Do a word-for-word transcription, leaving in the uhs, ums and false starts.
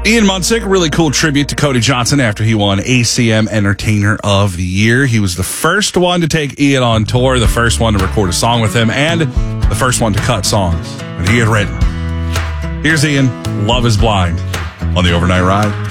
Ian Munsick, a really cool tribute to Cody Johnson after he won A C M Entertainer of the Year. He was the first one to take Ian on tour, the first one to record a song with him, and the first one to cut songs that he had written. Here's Ian, Love is Blind, on the Overnight Ride.